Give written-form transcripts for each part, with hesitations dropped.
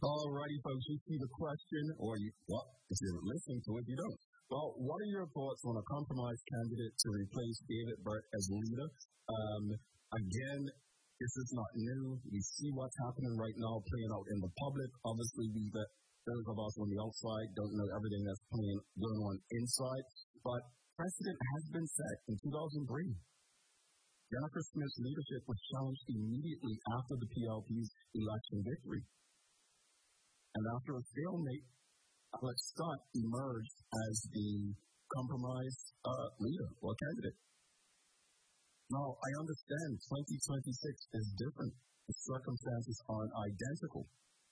All righty, folks, you see the question, or if you're listening to it, you don't. Well, what are your thoughts on a compromise candidate to replace David Burt as leader? Again, this is not new. We see what's happening right now playing out in the public. Obviously, those of us on the outside don't know everything that's going on inside. But precedent has been set in 2003. Jennifer Smith's leadership was challenged immediately after the PLP's election victory. And after a stalemate, Alex Scott emerged as the compromise leader or candidate. Now, I understand 2026 is different. The circumstances aren't identical.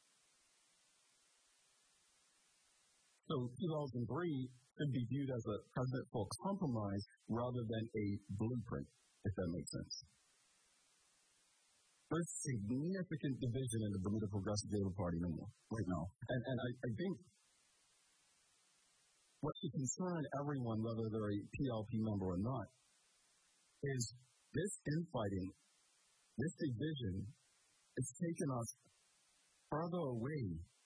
So 2003 should be viewed as a precedent for compromise rather than a blueprint, if that makes sense. There's significant division in the Bermuda Progressive Labour Party right now. And I think what should concern everyone, whether they're a PLP member or not, is this infighting, this division, is taking us further away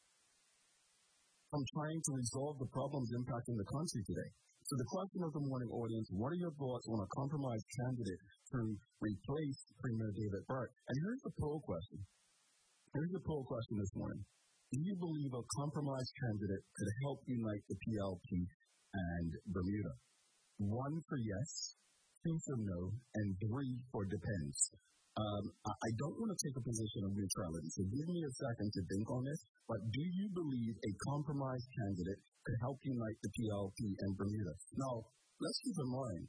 from trying to resolve the problems impacting the country today. So the question of the morning, audience, what are your thoughts on a compromise candidate to replace Premier David Burt? And here's the poll question. Here's the poll question this morning. Do you believe a compromise candidate could help unite the PLP and Bermuda? 1 for yes, 2 for no, and 3 for depends. I don't want to take a position of neutrality, so give me a second to think on this, but do you believe a compromise candidate could help unite the PLP and Bermuda? Now, let's keep in mind,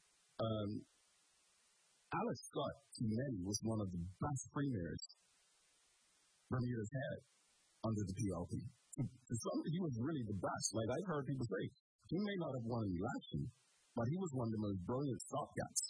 Alex Scott, to many, was one of the best premiers Bermuda's had under the PLP. He was really the best. Like I've heard people say, he may not have won an election, but he was one of the most brilliant stopgaps.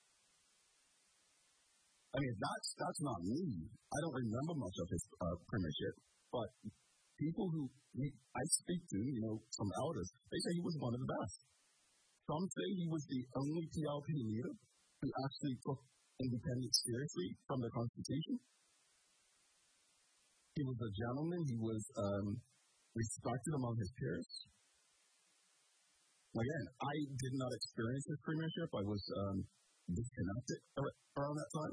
I mean, that's not me. I don't remember much of his premiership, but people who I speak to, some elders, they say he was one of the best. Some say he was the only PLP leader who actually took independence seriously from the Constitution. He was a gentleman. He was respected among his peers. Again, I did not experience his premiership. I was disconnected around that time.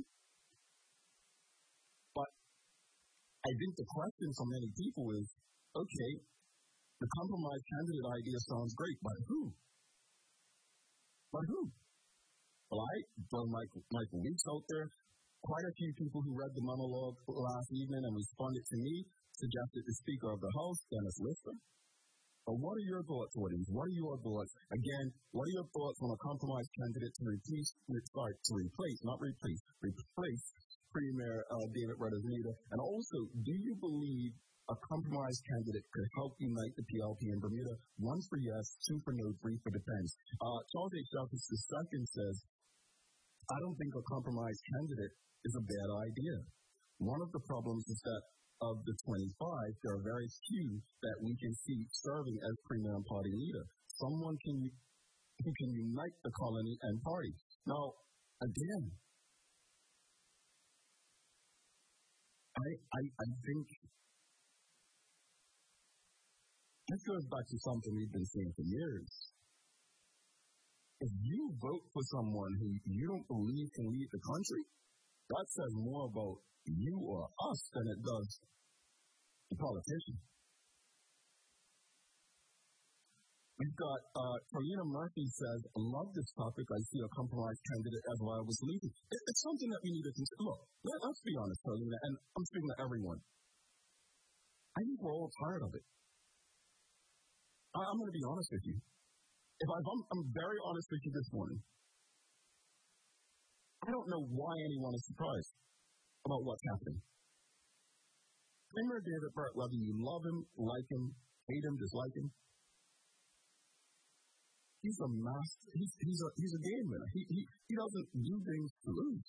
But I think the question for many people is, okay, the compromise candidate idea sounds great, but who? But who? Well, I throw Michael Weeks out there. Quite a few people who read the monologue last evening and responded to me suggested the Speaker of the House, Dennis Lister. But what are your thoughts, audience? What are your thoughts? Again, what are your thoughts on a compromise candidate to replace Premier David Burt as leader? And also, do you believe a compromise candidate could help unite the PLP in Bermuda? 1 for yes, 2 for no, 3 for depends. Charles H. Duffus II says, I don't think a compromise candidate is a bad idea. One of the problems is that of the 25, there are very few that we can see serving as premier and party leader. Someone who can unite the colony and party. Now, again, I think this goes back to something we've been saying for years. If you vote for someone who you don't believe can lead the country, that says more about you or us than it does the politician. We've got Carlina Murphy says, I love this topic. I see a compromise candidate as well was leading. It's something that we need to consider. Look, let's be honest, Carlina, and I'm speaking to everyone. I think we're all tired of it. I'm going to be honest with you. I'm very honest with you this morning. I don't know why anyone is surprised about what's happening. Premier David Burt, whether you love him, like him, hate him, dislike him, he's a master. He's a game winner. He doesn't do things to lose.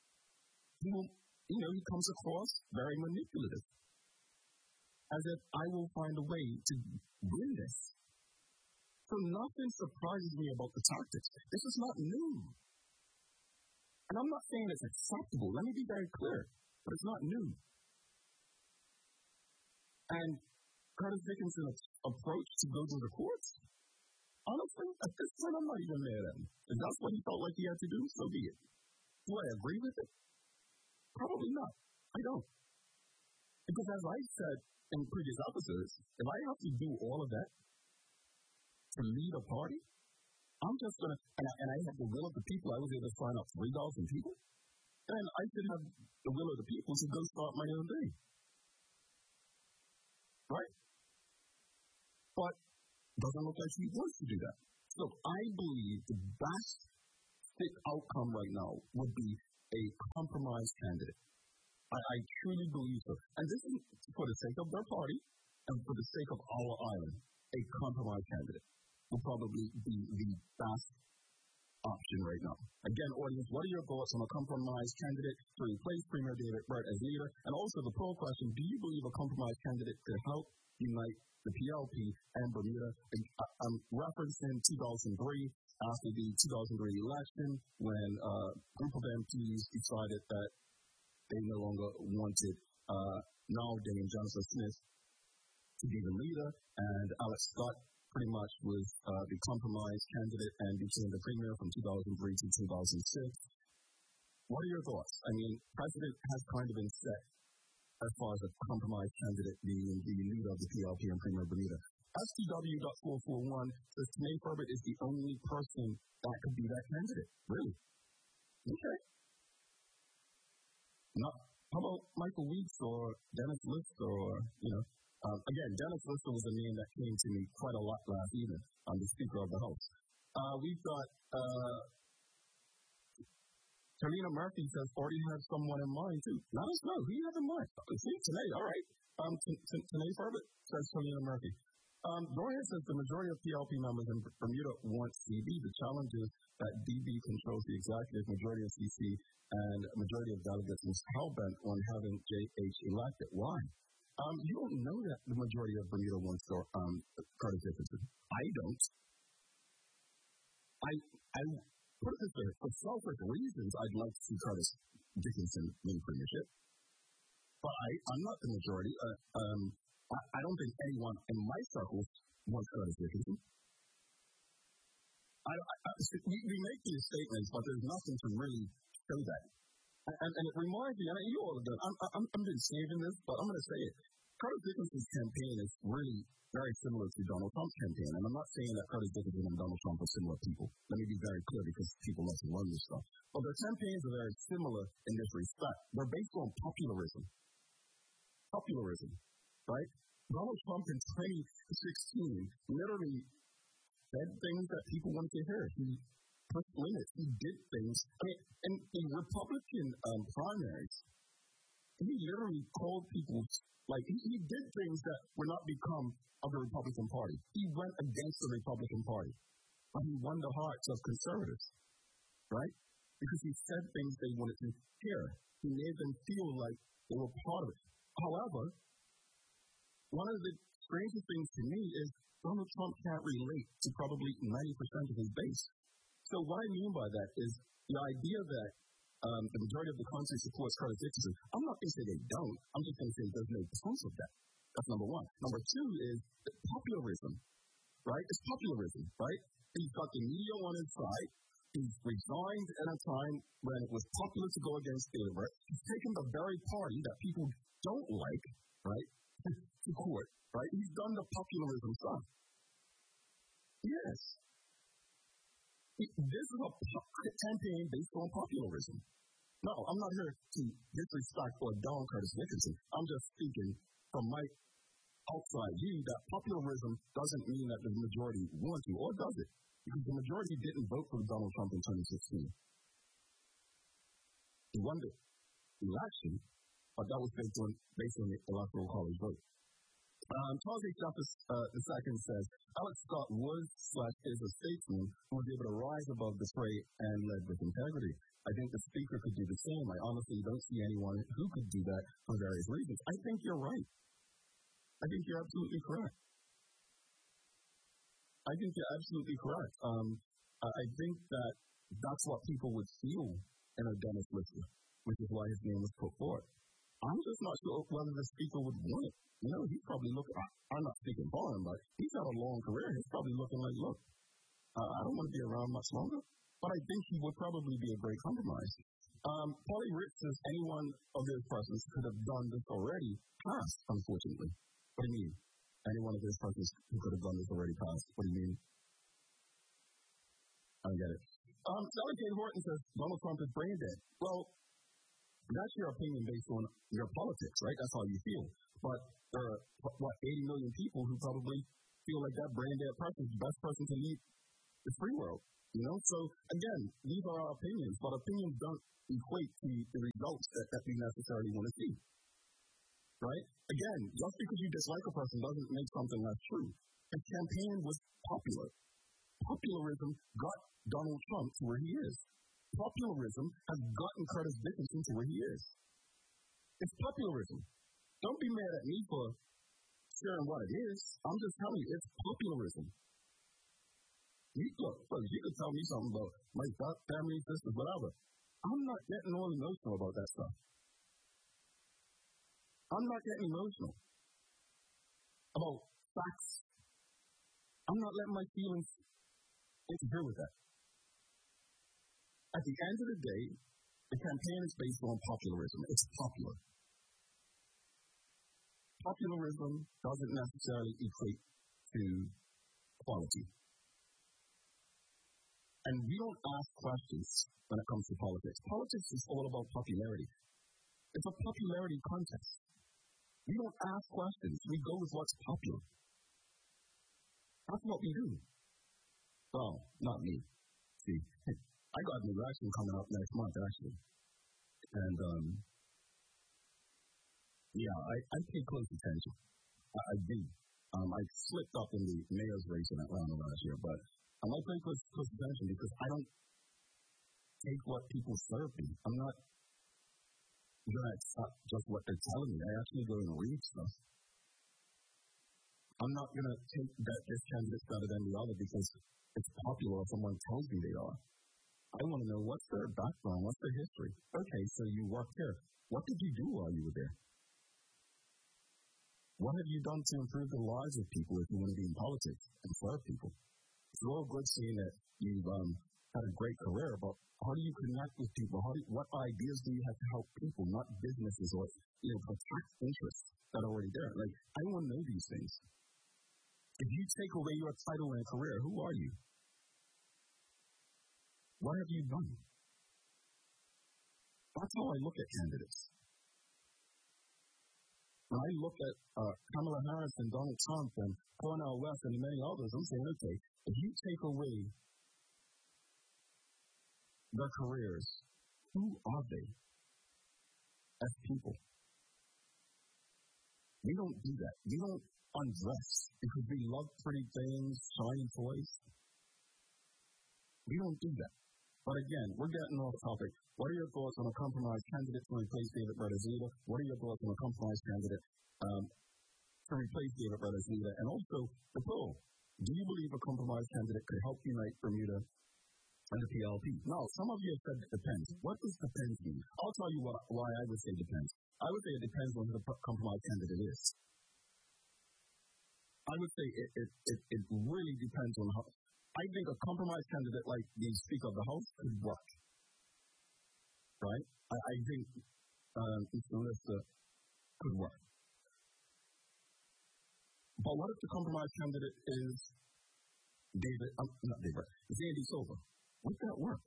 He comes across very manipulative, as if I will find a way to win this. So nothing surprises me about the tactics. This is not new. And I'm not saying it's acceptable. Let me be very clear. But it's not new. And Curtis Dickinson's approach to go to the courts, honestly, at this point, I'm not even mad at him. If that's what he felt like he had to do, so be it. Do I agree with it? Probably not. I don't. Because as I said in previous episodes, if I have to do all of that to lead a party, I'm just going to, and I have the will of the people. I was able to sign up 3,000 people. And I should have the will of the people to go start my own thing. Right? But it doesn't look like he wants to do that. So I believe the best fit outcome right now would be a compromise candidate. I truly believe so. And this is for the sake of their party and for the sake of our island. A compromise candidate will probably be the best option right now. Again, audience, what are your thoughts on a compromise candidate to replace Premier David Burt as leader? And also the poll question, do you believe a compromise candidate could help unite the PLP and Bermuda? I'm referencing 2003, after the 2003 election, when a group of MPs decided that they no longer wanted now Dame Johnson Smith to be the leader, and Alex Scott pretty much was the compromise candidate and became the premier from 2003 to 2006. What are your thoughts? I mean, precedent has kind of been set as far as a compromise candidate being the leader of the PLP and Premier Bermuda. STW.441 says Tanae Furbert is the only person that could be that candidate. Really? Okay. Not, how about Michael Weeks or Dennis Lister or, again, Dennis Lister was a name that came to me quite a lot last evening. I'm the Speaker of the House. We've got Talina Murphy says, already have someone in mind, too. Let us know. Who you have in mind? See, Tanae, all right. Tanae Furbert says Talina Murphy. Dorian says the majority of PLP members in Bermuda want CB. The challenge is that DB controls the executive majority of CC, and a majority of delegates is hell-bent on having JH elected. Why? You don't know that the majority of Bermuda wants Curtis Dickinson. I don't. I put it this way, for selfish reasons, I'd like to see Curtis Dickinson win premiership. But I'm not the majority. I don't think anyone in my circles wants Curtis Dickinson. We make these statements, but there's nothing to really show that. And it reminds me, and you all have done, I'm been saving this, but I'm going to say it. Curtis Dickinson's campaign is really very similar to Donald Trump's campaign. And I'm not saying that Curtis Dickinson and Donald Trump are similar people. Let me be very clear because people love to run this stuff. But their campaigns are very similar in this respect. They're based on popularism. Popularism, right? Donald Trump in 2016 literally said things that people wanted to hear. He pushed limits. He did things. I mean, in the Republican primaries, he literally called people, like, he did things that would not become of the Republican Party. He went against the Republican Party. But he won the hearts of conservatives, right? Because he said things they wanted to hear. He made them feel like they were part of it. However, one of the strangest things to me is Donald Trump can't relate to probably 90% of his base. So what I mean by that is the idea that the majority of the country supports Curtis Dickinson. I'm not going to say they don't. I'm just going to say there's no proof of that. That's number one. Number two is popularism, right? It's popularism, right? He's got the media on his side. He's resigned at a time when it was popular to go against David. He's taken the very party that people don't like, right, to court, right? He's done the popularism stuff. Yes. This is a campaign based on popularism. No, I'm not here to disrespect or down Curtis Dickinson. I'm just speaking from my outside view that popularism doesn't mean that the majority wants to, or does it? Because the majority didn't vote for Donald Trump in 2016. He won the election, but that was based on the Electoral College vote. Charles H. Jeffers II says, Alex Scott was/is a statesman who was able to rise above the fray and led with integrity. I think the speaker could do the same. I honestly don't see anyone who could do that for various reasons. I think you're right. I think you're absolutely correct. I think that that's what people would feel in a Dennis Lister, which is why his name was put forward. I'm just not sure whether the speaker would want it. You know, he's probably looking, I'm not speaking for him, but he's had a long career. He's probably looking like, look, I don't want to be around much longer, but I think he would probably be a great compromise. Polly Rick says anyone of those persons could have done this already passed, unfortunately. What do you mean? Anyone of those persons who could have done this already passed? What do you mean? I don't get it. Sally Kate Horton says Donald Trump is brain dead. Well, that's your opinion based on your politics, right? That's how you feel. But there are, 80 million people who probably feel like that brain dead person is the best person to lead the free world. You know? So, again, these are our opinions, but opinions don't equate to the results that we necessarily want to see. Right? Again, just because you dislike a person doesn't make something less true. His campaign was popular. Popularism got Donald Trump to where he is. Popularism has gotten Curtis Dickinson to where he is. It's popularism. Don't be mad at me for sharing what it is. I'm just telling you, it's popularism. Look, you could tell me something about my family, sisters, whatever. I'm not getting all emotional about that stuff. I'm not getting emotional about facts. I'm not letting my feelings interfere with that. At the end of the day, the campaign is based on popularism. It's popular. Popularism doesn't necessarily equate to quality. And we don't ask questions when it comes to politics. Politics is all about popularity. It's a popularity contest. We don't ask questions. We go with what's popular. That's what we do. Well, not me. See, I got an election coming up next month, actually. And, I pay close attention. I do. I slipped up in the mayor's race in Atlanta last year, but I might pay close attention because I don't take what people serve me. I'm not going to accept just what they're telling me. I actually go and read stuff. I'm not going to take that this candidate's better than the other because it's popular or someone tells me they are. I want to know what's their background, what's their history. Okay, so you worked here. What did you do while you were there? What have you done to improve the lives of people if you want to be in politics and serve people? It's all good seeing that you've had a great career, but how do you connect with people? What ideas do you have to help people, not businesses or protect interests that are already there? Like, I want to know these things. If you take away your title and career, who are you? What have you done? That's how I look at candidates. When I look at Kamala Harris and Donald Trump and Cornel West and many others, I'm saying, okay, if you take away their careers, who are they as people? We don't do that. We don't undress because we love pretty things, shiny toys. We don't do that. But again, we're getting off topic. What are your thoughts on a compromised candidate to replace David Brothers-Leader? What are your thoughts on a compromised candidate to replace David Brothers-Leader? And also, the poll. Do you believe a compromised candidate could help unite Bermuda and the PLP? Now, some of you have said it depends. What does depends mean? I'll tell you why I would say depends. I would say it depends on who the compromised candidate is. I would say it really depends on how. I think a compromised candidate like the Speaker of the House could work. Right? I think Mr. Lister could work. But what if the compromised candidate is Zandy Silva? Would that work?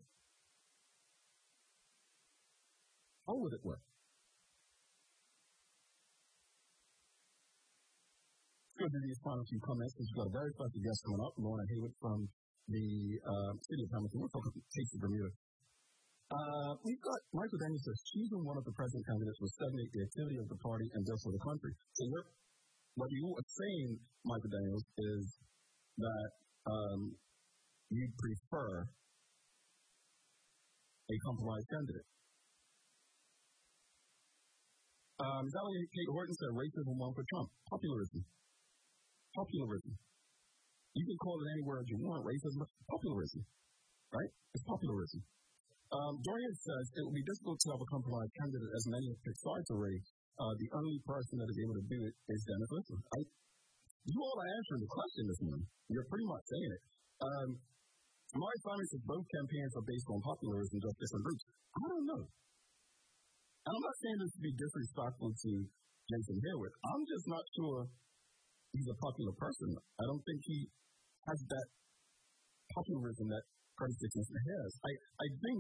How would it work? Good to these final few comments. We've got a very special guest coming up, Lorna Haywood from the city of Hamilton. We'll talk about Casey Bermuda. We've got Michael Daniels says choosing one of the president candidates will stagnate the activity of the party and therefore the country. So what you are saying, Michael Daniels, is that you prefer a compromised candidate. Sally Kate Horton said racism won for Trump. Popularism. You can call it any word you want. Racism, popularism. Right? It's popularism. Dorian says it will be difficult to have a compromised candidate as many have picked sides already. The only person that is able to do it is Dennis Listen. You all are answering the question this morning. You're pretty much saying it. Amari Simon says both campaigns are based on popularism, just different groups. I don't know. And I'm not saying this to be disrespectful to Jason Harewood. I'm just not sure he's a popular person. I don't think he has that popularism that Curtis Dixon has. I think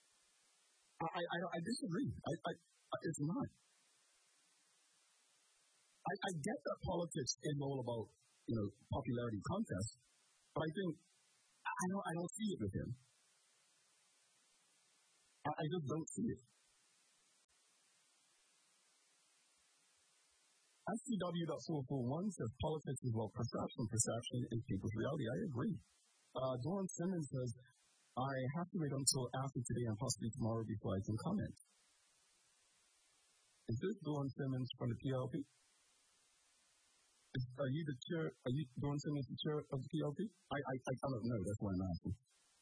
I disagree. It's not. I get that politics is all about popularity contests, but I think I don't see it with him. I just don't see it. SCW.441 says politics is about perception. Perception is people's reality. I agree. Dawn Simmons says, I have to wait until after today and possibly tomorrow before I can comment. Is this Dawn Simmons from the PLP? Are you the chair? Are you Dawn Simmons, the chair of the PLP? I don't know. That's why I'm asking.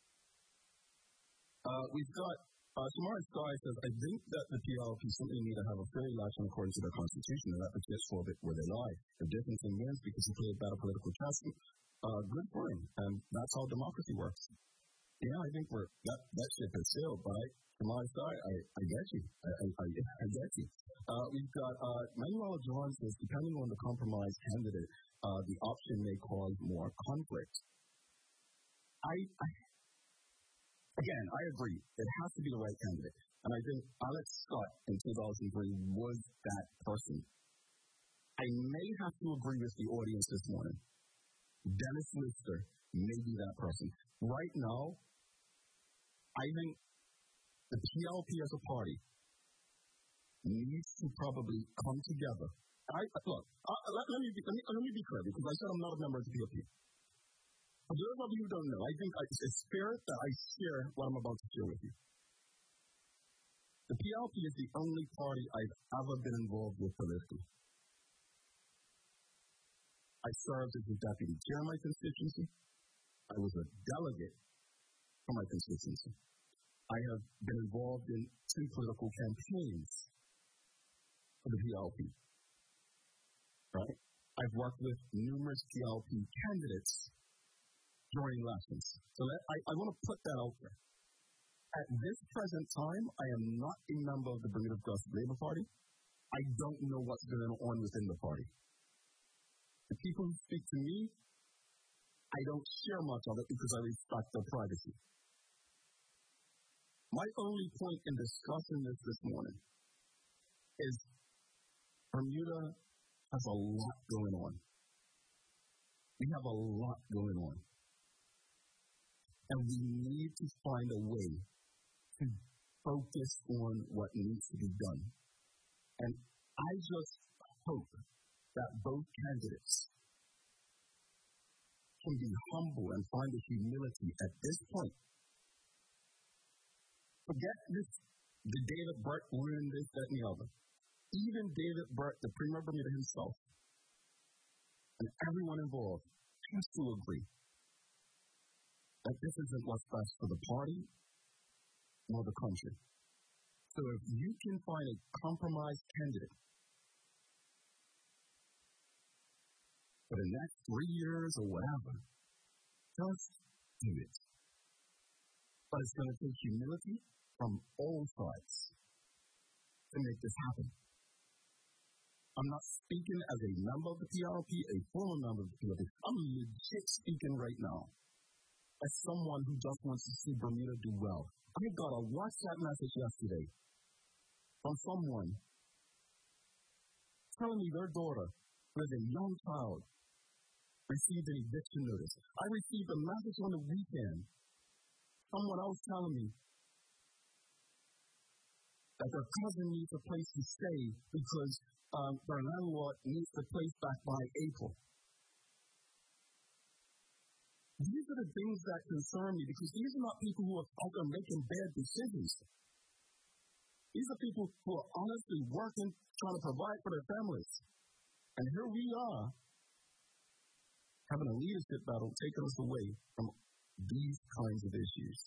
We've got Samara Sky says, I think that the PLP simply need to have a fair election according to their constitution and that the chips for it where they lie. The difference in wins because he played better political chess. Good for him, and that's how democracy works. Yeah, I think that ship has sailed, but from my side, I get you. I get you. We've got Manuel John says, depending on the compromise candidate, the option may cause more conflict. Again, I agree. It has to be the right candidate. And I think Alex Scott in 2003 was that person. I may have to agree with the audience this morning. Dennis Lister may be that person. Right now, I think the PLP as a party needs to probably come together. Let me be clear, because I said I'm not a member of the PLP. For those of you who don't know, I think it's fair that I share what I'm about to share with you. The PLP is the only party I've ever been involved with politically. I served as the deputy chair of my constituency. I was a delegate for my constituency. I have been involved in 2 political campaigns for the PLP. Right? I've worked with numerous PLP candidates during elections. So I want to put that out there. At this present time, I am not a member of the Bermuda Progressive Labour Party. I don't know what's going on within the party. The people who speak to me, I don't share much of it because I respect their privacy. My only point in discussing this morning is Bermuda has a lot going on. We have a lot going on. And we need to find a way to focus on what needs to be done. And I just hope that both candidates can be humble and find the humility at this point. Forget this, the David Burt ruined this, that, and the other. Even David Burt, the Premier of Bermuda himself, and everyone involved has to agree that this isn't what's best for the party or the country. So if you can find a compromised candidate for the next 3 years or whatever, just do it. But it's going to take humility from all sides to make this happen. I'm not speaking as a member of the PLP, a former member of the PLP. I'm legit speaking right now as someone who just wants to see Bermuda do well. I got a WhatsApp message yesterday from someone telling me their daughter, who is a young child, received an eviction notice. I received a message on the weekend. Someone else telling me that their cousin needs a place to stay because their landlord needs the place back by April. These are the things that concern me because these are not people who are out there making bad decisions. These are people who are honestly working, trying to provide for their families. And here we are, having a leadership battle taking us away from these kinds of issues.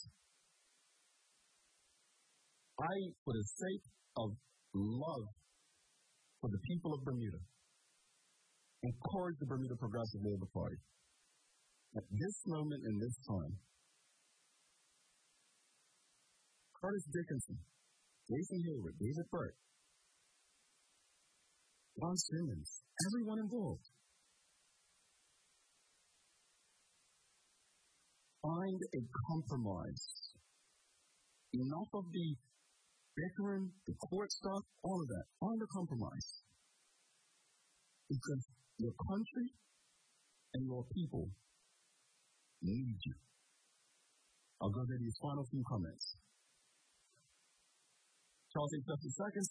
For the sake of love for the people of Bermuda. Encourage the Bermuda Progressive Labor Party. At this moment in this time, Curtis Dickinson, Jason Hayward, David Burt, Ron Simmons, everyone involved, find a compromise. Enough of the bickering, the court stuff, all of that. Find a compromise. Because your country and your people need you. I'll go to these final few comments. Charles A. Justice II.